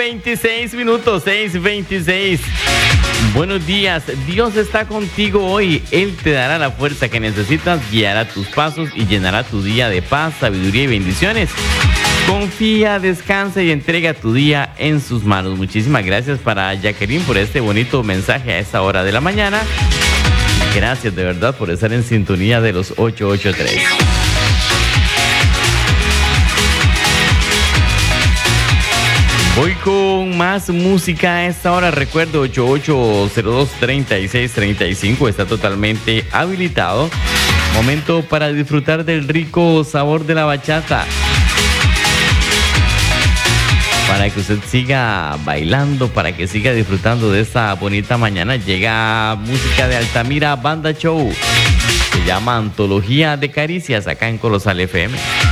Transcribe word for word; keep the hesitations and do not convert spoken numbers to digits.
veintiséis minutos, seis veintiséis. Buenos días, Dios está contigo hoy. Él te dará la fuerza que necesitas, guiará tus pasos y llenará tu día de paz, sabiduría y bendiciones. Confía, descansa y entrega tu día en sus manos. Muchísimas gracias para Jacqueline por este bonito mensaje a esta hora de la mañana. Gracias de verdad por estar en sintonía de los ocho ocho tres. Voy con más música a esta hora. Recuerdo ocho ocho cero dos, tres seis tres cinco está totalmente habilitado. Momento para disfrutar del rico sabor de la bachata. Para que usted siga bailando, para que siga disfrutando de esta bonita mañana, llega música de Altamira Banda Show. Se llama Antología de Caricias acá en Colosal F M.